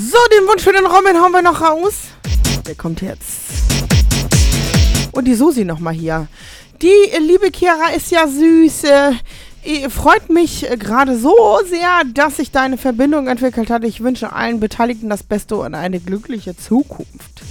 So, den Wunsch für den Robin hauen wir noch raus. Der kommt jetzt. Und die Susi nochmal hier. Die liebe Chiara ist ja süß. Freut mich gerade so sehr, dass sich deine Verbindung entwickelt hat. Ich wünsche allen Beteiligten das Beste und eine glückliche Zukunft.